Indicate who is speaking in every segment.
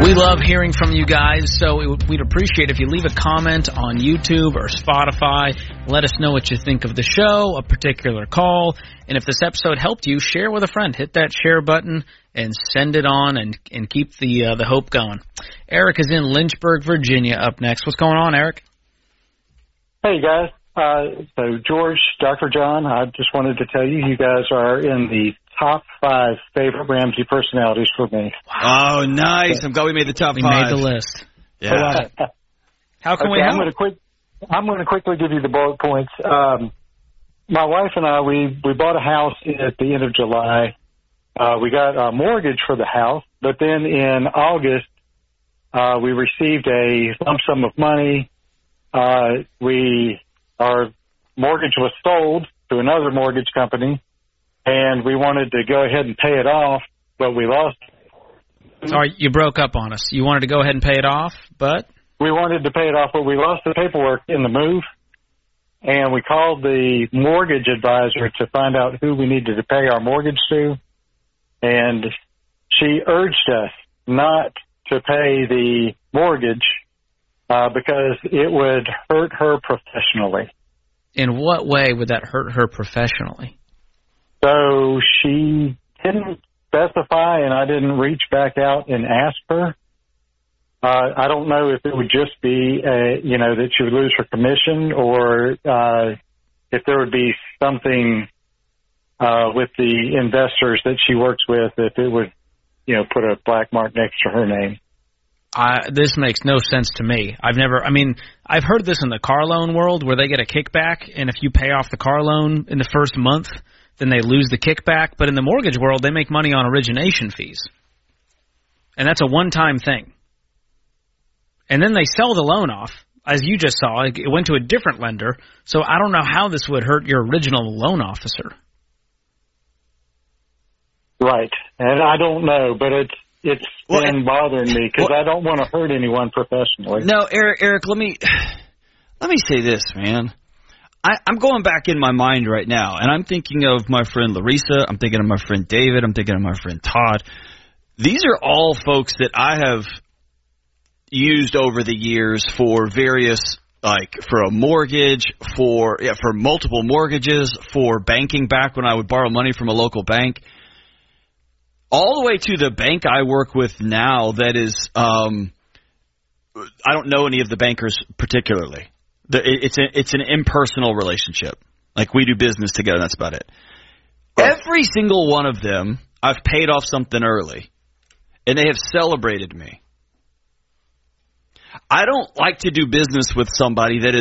Speaker 1: We love hearing from you guys, so we'd appreciate if you leave a comment on YouTube or Spotify. Let us know what you think of the show, a particular call, and if this episode helped you, share with a friend. Hit that share button and send it on and keep the hope going. Eric is in Lynchburg, Virginia, up next. What's going on, Eric?
Speaker 2: Hey, guys. So, George, Dr. John, I just wanted to tell you guys are in the top 5 favorite Ramsey personalities for me.
Speaker 3: Wow. Oh, nice. I'm glad we made the top 5.
Speaker 1: We made the list.
Speaker 3: Yeah.
Speaker 1: How can we help?
Speaker 2: I'm going to quickly give you the bullet points. My wife and I, we bought a house at the end of July. We got a mortgage for the house, but then in August, we received a lump sum of money. Our mortgage was sold to another mortgage company, and we wanted to go ahead and pay it off, but we lost.
Speaker 1: Sorry, you broke up on us. You wanted to go ahead and pay it off, but?
Speaker 2: We wanted to pay it off, but we lost the paperwork in the move, and we called the mortgage advisor to find out who we needed to pay our mortgage to, and she urged us not to pay the mortgage because it would hurt her professionally.
Speaker 1: In what way would that hurt her professionally?
Speaker 2: So she didn't specify, and I didn't reach back out and ask her. I don't know if it would just be, that she would lose her commission, or if there would be something with the investors that she works with, if it would, put a black mark next to her name.
Speaker 1: This makes no sense to me. I've heard this in the car loan world where they get a kickback, and if you pay off the car loan in the first month, then they lose the kickback. But in the mortgage world, they make money on origination fees. And that's a one-time thing. And then they sell the loan off. As you just saw, it went to a different lender. So I don't know how this would hurt your original loan officer.
Speaker 2: Right. And I don't know, but it's been bothering me because I don't want to hurt anyone professionally.
Speaker 3: No, Eric, let me say this, man. I'm going back in my mind right now, and I'm thinking of my friend Larissa. I'm thinking of my friend David. I'm thinking of my friend Todd. These are all folks that I have used over the years for various, for a mortgage, for multiple mortgages, for banking back when I would borrow money from a local bank. All the way to the bank I work with now that is, I don't know any of the bankers particularly. It's an impersonal relationship. Like, we do business together, that's about it. Every single one of them, I've paid off something early, and they have celebrated me. I don't like to do business with somebody that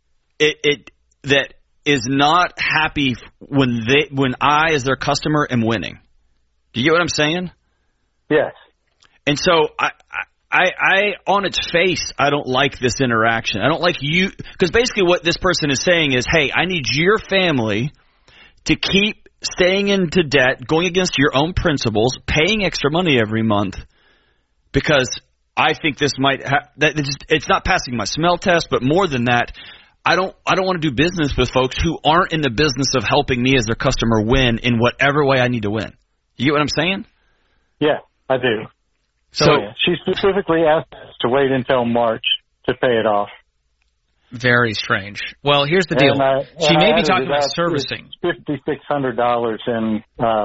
Speaker 3: is not happy when I, as their customer, am winning. Do you get what I'm saying?
Speaker 2: Yes.
Speaker 3: And so I on its face, I don't like this interaction. I don't like you, because basically what this person is saying is, hey, I need your family to keep staying into debt, going against your own principles, paying extra money every month, because I think this might it's not passing my smell test, but more than that, I don't want to do business with folks who aren't in the business of helping me as their customer win in whatever way I need to win. You get what I'm saying?
Speaker 2: Yeah, I do.
Speaker 3: So
Speaker 2: she specifically asked us to wait until March to pay it off.
Speaker 1: Very strange. Well, here's the deal. She may be talking about servicing.
Speaker 2: $5,600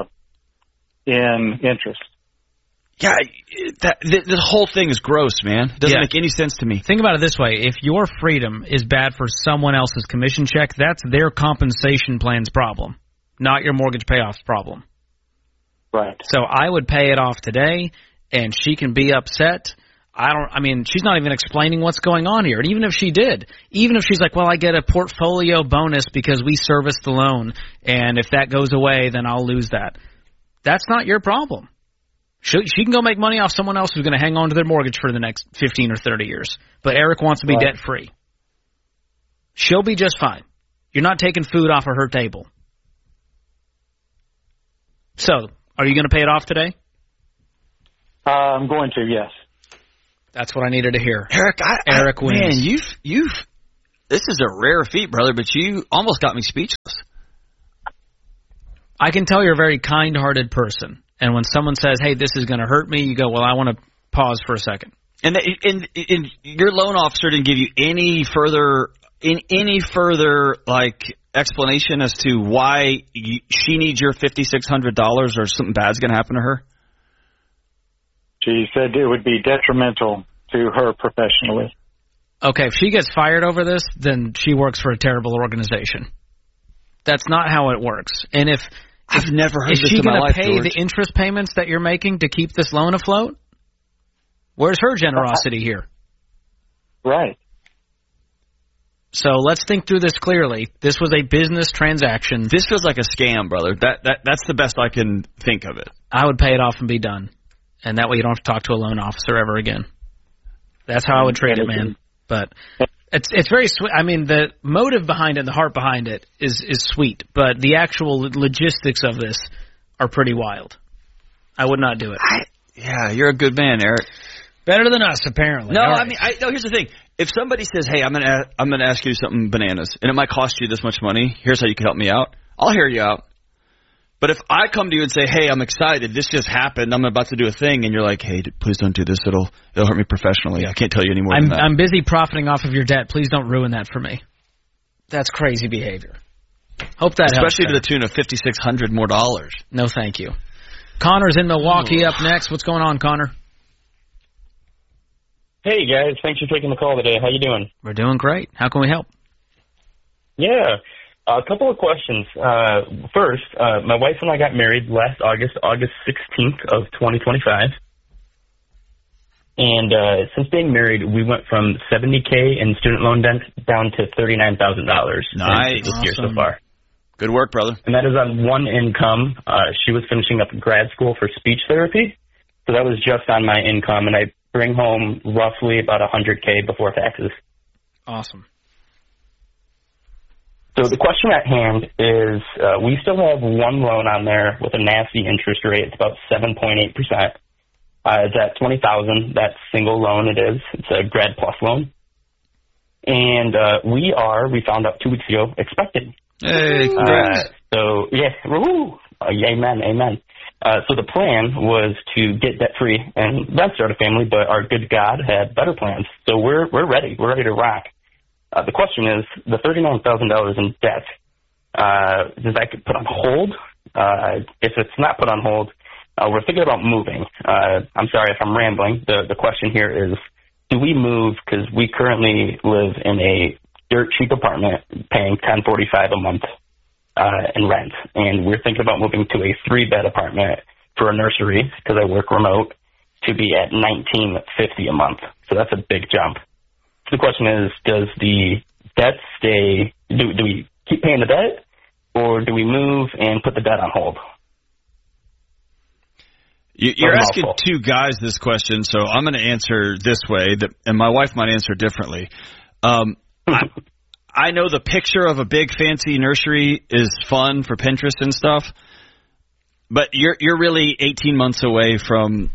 Speaker 2: in interest.
Speaker 3: Yeah, the whole thing is gross, man. It doesn't make any sense to me.
Speaker 1: Think about it this way. If your freedom is bad for someone else's commission check, that's their compensation plan's problem, not your mortgage payoff's problem.
Speaker 2: Right.
Speaker 1: So I would pay it off today, and she can be upset. She's not even explaining what's going on here. And even if she did, even if she's like, well, I get a portfolio bonus because we service the loan, and if that goes away, then I'll lose that. That's not your problem. She can go make money off someone else who's going to hang on to their mortgage for the next 15 or 30 years. But Eric wants to be debt-free. She'll be just fine. You're not taking food off of her table. So, are you going to pay it off today?
Speaker 2: I'm going to, yes.
Speaker 1: That's what I needed to hear.
Speaker 3: Eric
Speaker 1: wins.
Speaker 3: Man, you've this is a rare feat, brother, but you almost got me speechless.
Speaker 1: I can tell you're a very kind-hearted person. And when someone says, hey, this is going to hurt me, you go, well, I want to pause for a second.
Speaker 3: And your loan officer didn't give you any further like explanation as to why she needs your $5,600 or something bad's going to happen to her?
Speaker 2: She said it would be detrimental to her professionally.
Speaker 1: Okay, if she gets fired over this, then she works for a terrible organization. That's not how it works. And
Speaker 3: I've never heard this
Speaker 1: in my life,
Speaker 3: is she
Speaker 1: going to pay the interest payments that you're making to keep this loan afloat? Where's her generosity here?
Speaker 2: Right.
Speaker 1: So let's think through this clearly. This was a business transaction.
Speaker 3: This feels like a scam, brother. That's the best I can think of it.
Speaker 1: I would pay it off and be done. And that way you don't have to talk to a loan officer ever again. That's how I would treat it, man. But it's very sweet. I mean, the motive behind it, the heart behind it is sweet. But the actual logistics of this are pretty wild. I would not do it.
Speaker 3: Yeah, you're a good man, Eric.
Speaker 1: Better than us, apparently.
Speaker 3: No,
Speaker 1: right.
Speaker 3: I mean, here's the thing. If somebody says, "Hey, I'm gonna ask you something bananas, and it might cost you this much money. Here's how you can help me out," I'll hear you out. But if I come to you and say, "Hey, I'm excited. This just happened. I'm about to do a thing," and you're like, "Hey, please don't do this. It'll hurt me professionally. I can't tell you any more than that."
Speaker 1: I'm busy profiting off of your debt. Please don't ruin that for me. That's crazy behavior. Hope that helps.
Speaker 3: Especially to the tune of $5,600 more.
Speaker 1: No, thank you. Connor's in Milwaukee up next. What's going on, Connor?
Speaker 4: Hey, guys. Thanks for taking the call today. How you doing?
Speaker 1: We're doing great. How can we help?
Speaker 4: Yeah. A couple of questions. First, my wife and I got married last August 16th of 2025. And since being married, we went from $70K in student loan debt down to $39,000
Speaker 3: nice.
Speaker 4: This year so far.
Speaker 3: Good work, brother.
Speaker 4: And that is on one income. She was finishing up grad school for speech therapy. So that was just on my income, and I bring home roughly about $100K before taxes.
Speaker 1: Awesome.
Speaker 4: So the question at hand is we still have one loan on there with a nasty interest rate. It's about 7.8%. It's at $20,000. That single loan it is. It's a Grad Plus loan. And we found out 2 weeks ago, expecting.
Speaker 3: Hey, congrats.
Speaker 4: So, yeah, woo-hoo. Amen. So the plan was to get debt-free and then start a family, but our good God had better plans. So we're ready. We're ready to rock. The question is, the $39,000 in debt, does that get put on hold? If it's not put on hold, we're thinking about moving. I'm sorry if I'm rambling. The question here is, do we move? Because we currently live in a dirt cheap apartment paying $10.45 a month in rent. And we're thinking about moving to a 3-bed apartment for a nursery, because I work remote, to be at $19.50 a month. So that's a big jump. The question is, does the debt stay, do we keep paying the debt, or do we move and put the debt on hold?
Speaker 3: You're asking two guys this question, so I'm going to answer this way, and my wife might answer differently. I know the picture of a big fancy nursery is fun for Pinterest and stuff, but you're really 18 months away from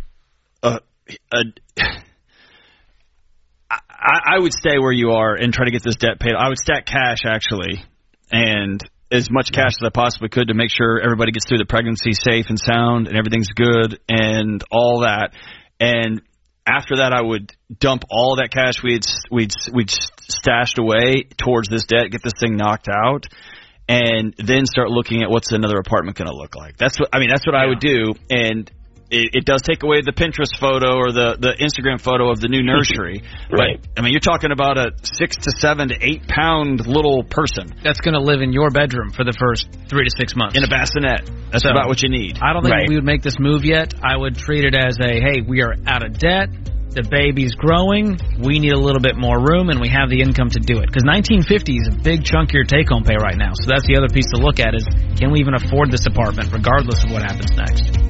Speaker 3: I would stay where you are and try to get this debt paid. I would stack cash, actually, and as much cash as I possibly could to make sure everybody gets through the pregnancy safe and sound and everything's good and all that. And after that, I would dump all that cash we'd stashed away towards this debt, get this thing knocked out, and then start looking at what's another apartment going to look like. That's what I would do. And it does take away the Pinterest photo or the Instagram photo of the new nursery.
Speaker 4: Right.
Speaker 3: But, I mean, you're talking about a 6 to 7 to 8 pound little person
Speaker 1: that's going to live in your bedroom for the first 3 to 6 months
Speaker 3: in a bassinet. That's about what you need.
Speaker 1: I don't think we would make this move yet. I would treat it as hey, we are out of debt. The baby's growing. We need a little bit more room, and we have the income to do it. Because $19.50 is a big chunk of your take-home pay right now. So that's the other piece to look at is, can we even afford this apartment regardless of what happens next?